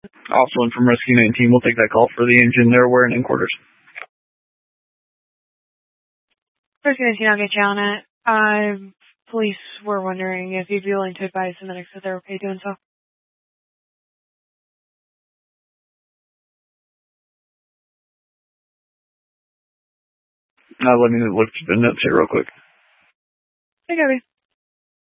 Also, and from Rescue 19, we'll take that call for the engine they're wearing in quarters. Rescue 19, I'll get you on it. Police were wondering if you'd be willing to advise the medics that they're okay doing so. Let me look at the notes here real quick. Hey, Gabby.